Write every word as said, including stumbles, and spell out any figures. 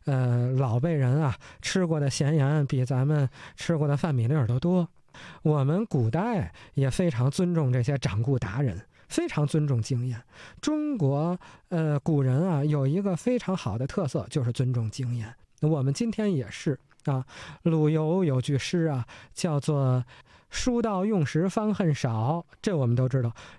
呃，老辈人啊吃过的咸盐比咱们吃过的饭米粒儿都多。我们古代也非常尊重这些掌故达人，非常尊重经验。中国呃古人啊有一个非常好的特色，就是尊重经验。我们今天也是啊。鲁游有句诗啊，叫做书到用时方恨少，这我们都知道。